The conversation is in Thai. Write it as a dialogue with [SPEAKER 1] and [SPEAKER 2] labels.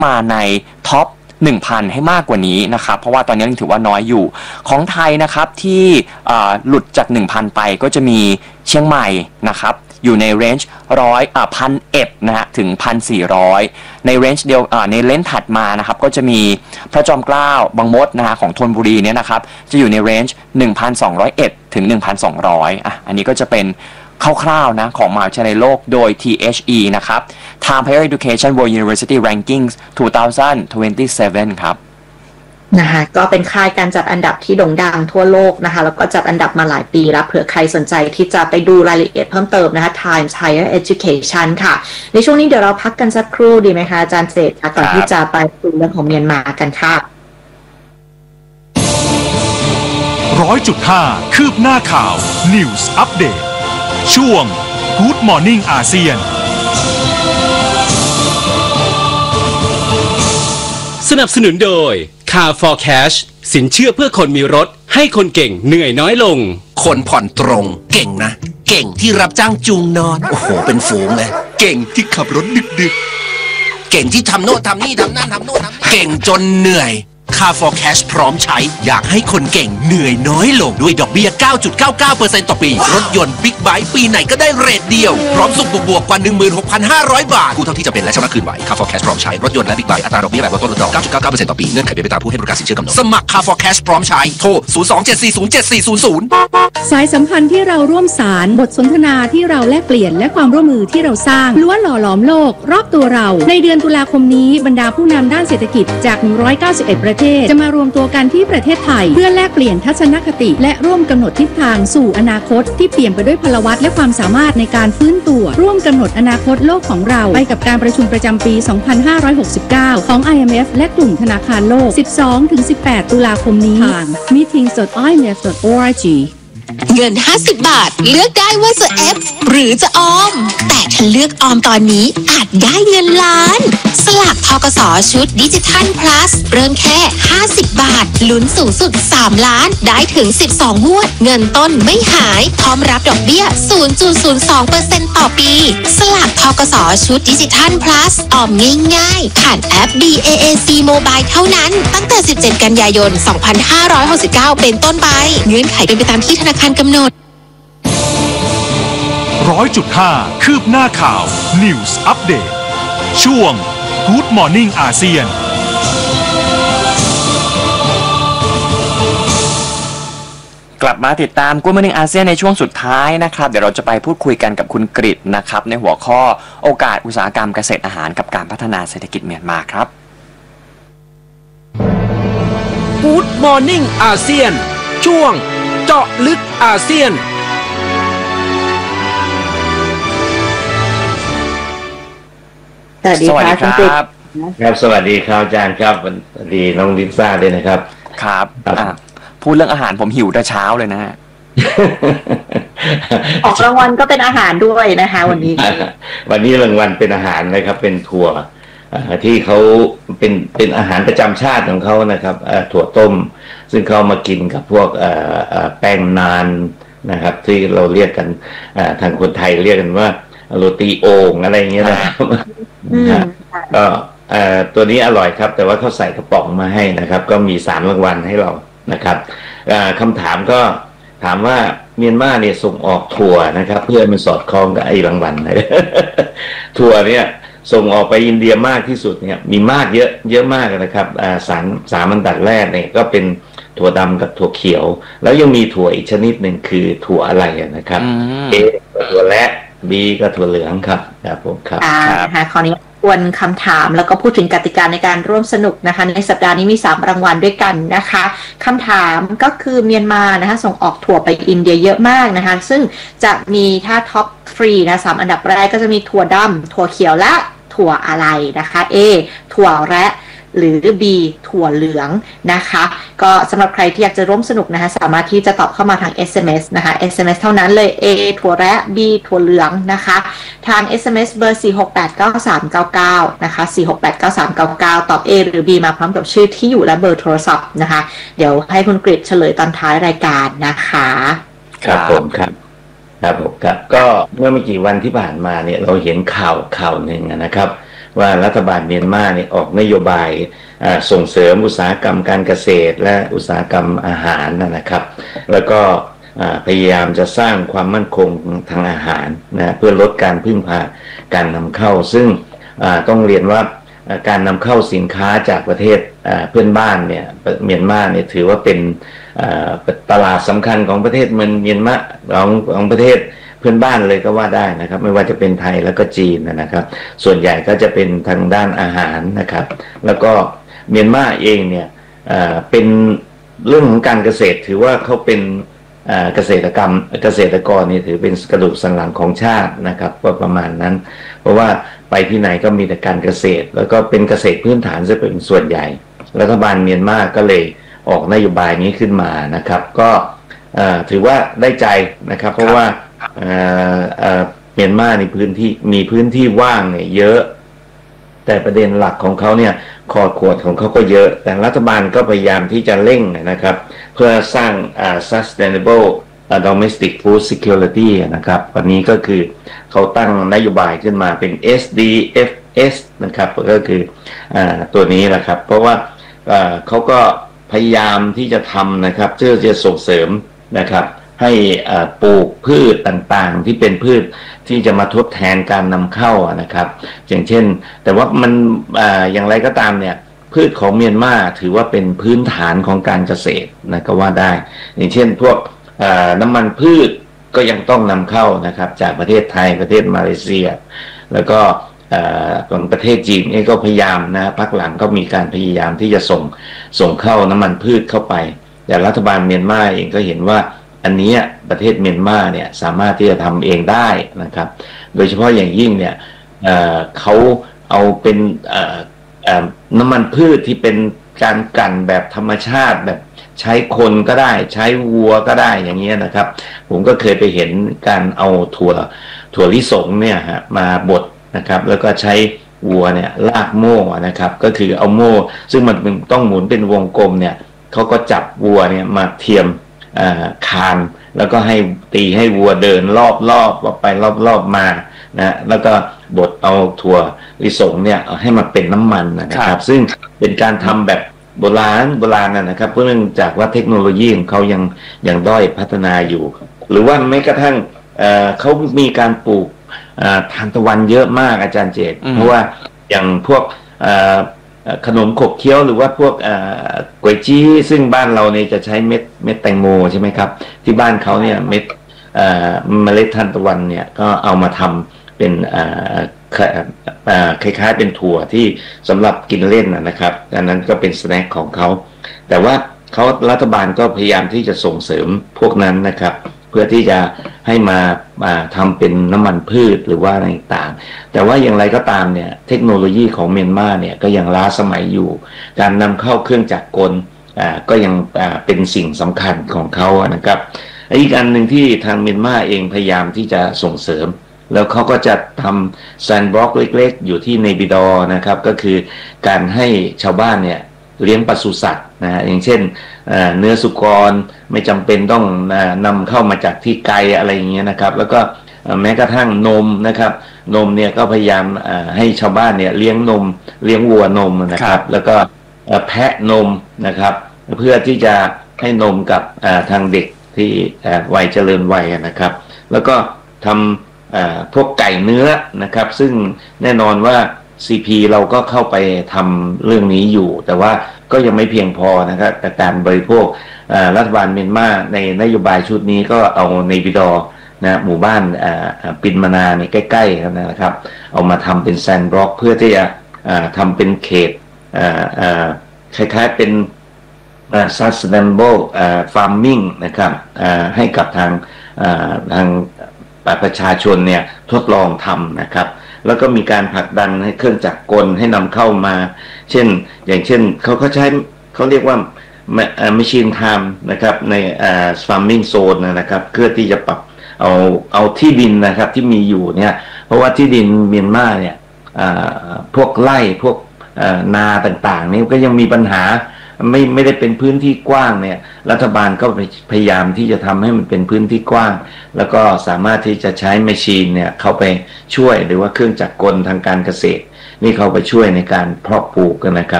[SPEAKER 1] มาในท็อป 1,000 ให้มากกว่านี้นะครับเพราะว่าตอนนี้ยังถือว่าน้อยอยู่ของไทยนะครับที่หลุดจาก 1,000 ไปก็จะมีเชียงใหม่นะครับอยู่ในเรนจ์1,100นะฮะถึง 1,400 ในเรนจ์เดียวในเลนส์ถัดมานะครับก็จะมีพระจอมเกล้าบางมดนะฮะของธนบุรีเนี่ยนะครับจะอยู่ในเรนจ์ 1,201 ถึง 1,200 อันนี้ก็จะเป็นคร่าวๆนะของมหาวิทยาลัยโลกโดย THE นะครับ Time Higher Education World University Rankings 2027 ครับ
[SPEAKER 2] นะคะก็เป็นค่ายการจัดอันดับที่โด่งดังทั่วโลกนะคะแล้วก็จัดอันดับมาหลายปีแล้วเผื่อใครสนใจที่จะไปดูรายละเอียดเพิ่มเติมนะคะ Times Higher Education ค่ะในช่วงนี้เดี๋ยวเราพักกันสักครู่ดีไหมคะอาจารย์เจตก่อนที่จะไปคุยเรื่องของเมียนมากันค่ะ
[SPEAKER 3] 100.5 คืบหน้าข่าว News Update ช่วง Good Morning อาเซียน
[SPEAKER 4] สนับสนุนโดย Car for Cash สินเชื่อเพื่อคนมีรถให้คนเก่งเหนื่อยน้อยลง
[SPEAKER 5] คนผ่อนตรงเก่งนะเก่งที่รับจ้างจูงนอนโอ้โหเป็นฝูงเลยเก่งที่ขับรถดึกๆเก่งที่ทำโน่นทำนี่ทำนั่นทำโน่นทำนี่เก่งจนเหนื่อย Car for Cash พร้อมใช้อยากให้คนเก่งเหนื่อยน้อยลงด้วยดอกเบี้ย 9.99% ต่อปีรถยนต์บิ๊กไบค์ปีไหนก็ได้เรทเดียวพร้อมสุขบวกกว่า 16,500 บาทกู้เท่าที่จะเป็นและชำระคืนไหว Car for Cash พร้อมใช้รถยนต์และบิ๊กไบค์อัตราดอกเบี้ยแบบลดต้นลดดอก 9.99% ต่อปีเงื่อนไขเป็นไปตามผู้ให้บริการสินเชื่อกำหนดสมัคร Car for Cash พร้อมใช้โทร 027407400
[SPEAKER 6] สายสัมพันธ์ที่เราร่วมสารบทสนทนาที่เราแลกเปลี่ยนและความร่วมมือที่เราสร้างล้วนหล่อหลอมโลกรอบตัวเราในเดือนตุลาคมนี้บรรดาผู้นำด้านเศรษฐกิจจาก191ประเทศจะมารวมตัวกันที่ประเทศไทยเพื่อแลกเปลี่ยนทัศนคติและร่วมกำหนดทิศทางสู่อนาคตที่เปี่ยมไปด้วยพลวัตและความสามารถในการฟื้นตัวร่วมกำหนดอนาคตโลกของเราไปกับการประชุมประจำปี 2569 ของ IMF และกลุ่มธนาคารโลก 12-18 ตุลาคมนี้ทาง meetings.imf.org
[SPEAKER 7] เงิน50 บาทเลือกได้ว่าจะ F หรือจะออมแต่ถ้าเลือกออมตอนนี้อาจได้เงินล้านสลากธกส.ชุดดิจิทัล plus เริ่มแค่50 บาทลุ้นสูงสุด3ล้านได้ถึง12งวดเงินต้นไม่หายพร้อมรับดอกเบี้ย 0.02% ต่อปีสลากธกส.ชุดดิจิทัล plus ออมง่ายๆผ่านแอป BAAC Mobile เท่านั้นตั้งแต่17 กันยายน 2569 เป็นต้นไปเงื่อนไขเป็นไปตามที่ธนาคารกำหนด
[SPEAKER 3] 100.5 คืบหน้าข่าว News Update ช่วง Good Morning อาเซียน
[SPEAKER 1] กลับมาติดตาม Good Morning อาเซียนในช่วงสุดท้ายนะครับเดี๋ยวเราจะไปพูดคุยกันกับคุณกฤษนะครับในหัวข้อโอกาสอุตสาหกรรมเกษตรอาหารกับการพัฒนาเศรษฐกิจเมียนมาครับ
[SPEAKER 8] Good Morning อาเซียนช่วงเจาะลึกอาเซียน
[SPEAKER 2] สวัสดีครับ
[SPEAKER 9] ครับสวัสดีครับอาจารย์ครับสวัสดีน้องลิซ่าด้วยนะครับ
[SPEAKER 1] ครับพูดเรื่องอาหารผมหิวแต่เช้าเลยนะฮะ
[SPEAKER 2] ออกรางวัลก็เป็นอาหารด้วยนะคะวันนี้
[SPEAKER 9] รางวัลเป็นอาหารนะครับเป็นถั่วที่เขาเป็นอาหารประจำชาติของเขานะครับถั่วต้มซึ่งเขามากินกับพวกแป้งนานนะครับที่เราเรียกกันทางคนไทยเรียกกันว่าโรตีโอ่งอะไรอย่างเงี้ยนะครับก็ตัวนี้อร่อยครับแต่ว่าเขาใส่กระป๋องมาให้นะครับก็มี3รางวัลให้เรานะครับคำถามก็ถามว่าเมียนมาเนี่ยส่งออกถั่วนะครับเพื่อมันสอดคล้องกับไอ้รางวัลนะถั่วเนี่ยส่งออกไปอินเดียมากที่สุดเนี่ยมีมากเยอะมากนะครับสามอันดับแรกเนี่ยก็เป็นถั่วดำกับถั่วเขียวแล้วยังมีถั่วอีกชนิดหนึ่งคือถั่วอะไรนะครับ A ก็ถั่วและ B ก็ถั่วเหลืองครับครับผมครับ
[SPEAKER 2] นะคะขออนุญาตทวนคำถามแล้วก็พูดถึงกติกาในการร่วมสนุกนะคะในสัปดาห์นี้มี3รางวัลด้วยกันนะคะคำถามก็คือเมียนมานะคะส่งออกถั่วไปอินเดียเยอะมากนะคะซึ่งจะมีถ้าท็อป3นะ3อันดับแรกก็จะมีถั่วดำถั่วเขียวและถั่วอะไรนะคะ A ถั่วและหรือ B ถั่วเหลืองนะคะก็สำหรับใครที่อยากจะร่วมสนุกนะคะสามารถที่จะตอบเข้ามาทาง SMS นะคะ SMS เท่านั้นเลย A ถั่วและ B ถั่วเหลืองนะคะทาง SMS เบอร์4689399นะคะ4689399ตอบ A หรือ B มาพร้อมกับชื่อที่อยู่และเบอร์โทรศัพท์นะคะเดี๋ยวให้คุณกฤษเฉลยตอนท้ายรายการนะคะ
[SPEAKER 9] ครับผมครับผมครับก็เมื่อไม่กี่วันที่ผ่านมาเนี่ยเราเห็นข่าวหนึ่งนะครับว่ารัฐบาลเมียนมาเนี่ยออกนโยบายส่งเสริมอุตสาหกรรมการเกษตรและอุตสาหกรรมอาหารนะครับแล้วก็พยายามจะสร้างความมั่นคงทางอาหารนะเพื่อลดการพึ่งพาการนำเข้าซึ่งต้องเรียนว่าการนำเข้าสินค้าจากประเทศเพื่อนบ้านเนี่ยเมียนมาเนี่ยถือว่าเป็นตลาดสำคัญของประเทศเมียนมาของประเทศเพื่อนบ้านเลยก็ว่าได้นะครับไม่ว่าจะเป็นไทยแล้วก็จีนนะครับส่วนใหญ่ก็จะเป็นทางด้านอาหารนะครับแล้วก็เมียนมาเองเนี่ยเป็นเรื่องของการเกษตรถือว่าเขาเป็นเกษตรกรนี่ถือเป็นกระดูกสันหลังของชาตินะครับว่าประมาณนั้นเพราะว่าไปที่ไหนก็มีแต่การเกษตรแล้วก็เป็นเกษตรพื้นฐานจะเป็นส่วนใหญ่รัฐบาลเมียนมาก็เลยออกนโยบายนี้ขึ้นมานะครับก็ถือว่าได้ใจนะครับเพราะว่าเมียนมาในพื้นที่มีพื้นที่ว่างเนี่ยเยอะแต่ประเด็นหลักของเขาเนี่ยคอขวดของเขาก็เยอะแต่รัฐบาลก็พยายามที่จะเร่งนะครับเพื่อสร้างsustainable domestic food security นะครับวันนี้ก็คือเขาตั้งนโยบายขึ้นมาเป็น SDFS นะครับก็คือตัวนี้แหละครับเพราะว่าเขาก็พยายามที่จะทำนะครับเพื่อจะส่งเสริมนะครับให้ปลูกพืชต่างๆที่เป็นพืชที่จะมาทดแทนการนำเข้านะครับอย่างเช่นแต่ว่ามันอย่างไรก็ตามเนี่ยพืชของเมียนมาถือว่าเป็นพื้นฐานของการเกษตรนะก็ว่าได้อย่างเช่นพวกน้ำมันพืชก็ยังต้องนำเข้านะครับจากประเทศไทยประเทศมาเลเซียแล้วก็ของประเทศจีนเองก็พยายามนะพักหลังก็มีการพยายามที่จะส่งเข้าน้ำมันพืชเข้าไปแต่รัฐบาลเมียนมาเองก็เห็นว่าอันนี้ประเทศเมียนมาเนี่ยสามารถที่จะทำเองได้นะครับโดยเฉพาะอย่างยิ่งเนี่ยเขาเอาเป็นน้ำมันพืชที่เป็นการกลั่นแบบธรรมชาติแบบใช้คนก็ได้ใช้วัวก็ได้อย่างเงี้ยนะครับผมก็เคยไปเห็นการเอาถั่วลิสงเนี่ยฮะมาบดนะครับแล้วก็ใช้วัวเนี่ยลากโม่นะครับก็คือเอาโม่ซึ่งมันต้องหมุนเป็นวงกลมเนี่ยเขาก็จับวัวเนี่ยมาเทียมคานแล้วก็ให้ตีให้วัวเดินรอบไปรอบมานะแล้วก็บดเอาถั่วลิสงเนี่ยให้มันเป็นน้ำมันนะครับซึ่งเป็นการทำแบบโบราณนะครับเพราะเนื่องจากว่าเทคโนโลยีของเขายังด้อยพัฒนาอยู่หรือว่าแม้กระทั่งเขามีการปลูกทานตะวันเยอะมากอาจารย์เจตเพราะว่าอย่างพวกขนมขบเคี้ยวหรือว่าพวกก๋วยจี้ซึ่งบ้านเราเนี่ยจะใช้เม็ดแตงโมใช่ไหมครับที่บ้านเขาเนี่ยเมล็ดทานตะวันเนี่ยก็เอามาทำเป็นคล้ายๆเป็นถั่วที่สำหรับกินเล่นนะครับอันนั้นก็เป็นสแน็คของเขาแต่ว่ารัฐบาลก็พยายามที่จะส่งเสริมพวกนั้นนะครับเพื่อที่จะให้มาทำเป็นน้ำมันพืชหรือว่าอะไรต่างแต่ว่าอย่างไรก็ตามเนี่ยเทคโนโลยีของเมียนมาเนี่ยก็ยังล้าสมัยอยู่การนำเข้าเครื่องจักรกลก็ยังเป็นสิ่งสำคัญของเขานะครับอีกอันหนึ่งที่ทางเมียนมาเองพยายามที่จะส่งเสริมแล้วเขาก็จะทำแซนด์บล็อกเล็กๆอยู่ที่เนบิดอร์นะครับก็คือการให้ชาวบ้านเนี่ยเลี้ยงปศุสัตว์นะอย่างเช่นเนื้อสุกรไม่จำเป็นต้องนำเข้ามาจากที่ไกลอะไรอย่างเงี้ยนะครับแล้วก็แม้กระทั่งนมนะครับนมเนี่ยก็พยายามให้ชาวบ้านเนี่ยเลี้ยงวัวนมนะครับแล้วก็แพะนมนะครับเพื่อที่จะให้นมกับทางเด็กที่วัยเจริญวัยนะครับแล้วก็ทำพวกไก่เนื้อนะครับซึ่งแน่นอนว่า CP เราก็เข้าไปทำเรื่องนี้อยู่แต่ว่าก็ยังไม่เพียงพอนะครับแต่การบริโภครัฐบาลเมียนมาในนโยบายชุดนี้ก็เอาในบิดอนะหมู่บ้านปินมานาเนี่ยใกล้ๆนะครับเอามาทำเป็นแซนด์บล็อกเพื่อที่จะทำเป็นเขตคล้ายๆเป็น sustainable farming นะครับให้กับทางประชาชนเนี่ยทดลองทำนะครับแล้วก็มีการผลักดันให้เครื่องจักรกลให้นำเข้ามาอย่างเช่นเขาใช้เขาเรียกว่า machine time นะครับในfarming zone นะครับเพื่อที่จะปรับเอาที่ดินนะครับที่มีอยู่เนี่ยเพราะว่าที่ดินเมียนมาเนี่ยพวกไร่พวกนาต่างๆนี่ก็ยังมีปัญหาไม่ได้เป็นพื้นที่กว้างเนี่ยรัฐบาลก็พยายามที่จะทำให้มันเป็นพื้นที่กว้างแล้วก็สามารถที่จะใช้แมชชีนเนี่ยเข้าไปช่วยหรือว่าเครื่องจักรกลทางการเกษตรนี่เขาไปช่วยในการเพาะปลูกกันนะครับ